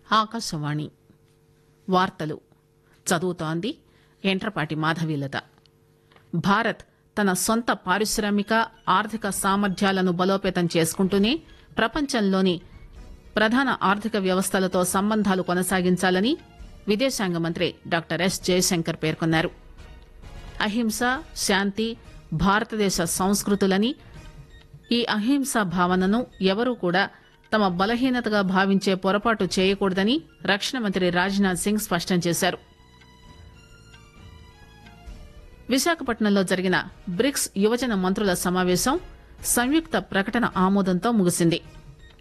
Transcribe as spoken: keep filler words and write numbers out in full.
ఆకాశవాణి వార్తలు చదువుతోంది ఎంట్రపాటి మాధవీలత. భారత్ తన సొంత పారిశ్రామిక ఆర్థిక సామర్థ్యాలను బలోపేతం చేసుకుంటూనే ప్రపంచంలోని ప్రధాన ఆర్థిక వ్యవస్థలతో సంబంధాలు కొనసాగించాలని విదేశాంగ మంత్రి డాక్టర్ ఎస్ జయశంకర్ పేర్కొన్నారు. అహింస, శాంతి భారతదేశ సంస్కృతులని, ఈ అహింసా భావనను ఎవరూ కూడా తమ బలహీనతగా భావించే పొరపాటు చేయకూడదని రక్షణ మంత్రి రాజ్నాథ్ సింగ్ స్పష్టం చేశారు. విశాఖపట్నంలో జరిగిన బ్రిక్స్ యువజన మంత్రుల సమావేశం సంయుక్త ప్రకటన ఆమోదంతో ముగిసింది.